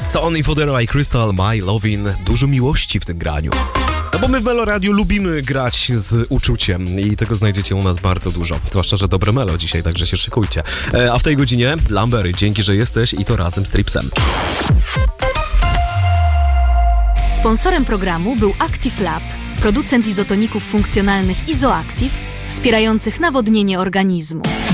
Sonny Fodera i Crystal My Lovin'. Dużo miłości w tym graniu. No bo my w Melo Radio lubimy grać z uczuciem i tego znajdziecie u nas bardzo dużo. Zwłaszcza, że dobre Melo dzisiaj, także się szykujcie. A w tej godzinie Lambery, dzięki, że jesteś i to razem z Tripsem. Sponsorem programu był Active Lab, producent izotoników funkcjonalnych Izoactive, wspierających nawodnienie organizmu.